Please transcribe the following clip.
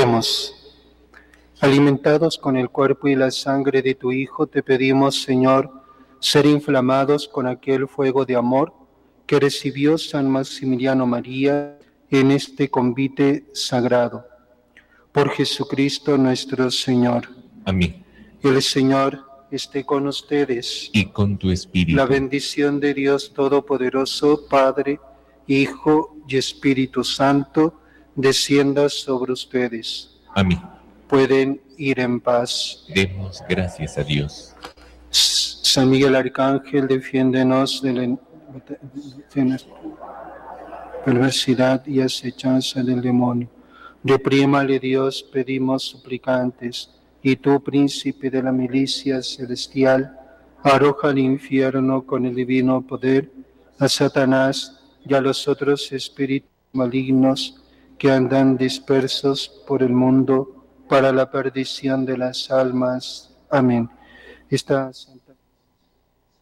Oremos. Alimentados con el cuerpo y la sangre de tu Hijo, te pedimos, Señor, ser inflamados con aquel fuego de amor que recibió San Maximiliano María en este convite sagrado. Por Jesucristo nuestro Señor. Amén. El Señor esté con ustedes. Y con tu espíritu. La bendición de Dios Todopoderoso, Padre, Hijo y Espíritu Santo, descienda sobre ustedes. Amén. Pueden ir en paz. Demos gracias a Dios. San Miguel Arcángel, defiéndenos de la perversidad y acechanza del demonio. Reprímale Dios, pedimos suplicantes, y tú, príncipe de la milicia celestial, arroja al infierno con el divino poder a Satanás y a los otros espíritus malignos que andan dispersos por el mundo para la perdición de las almas. Amén. Esta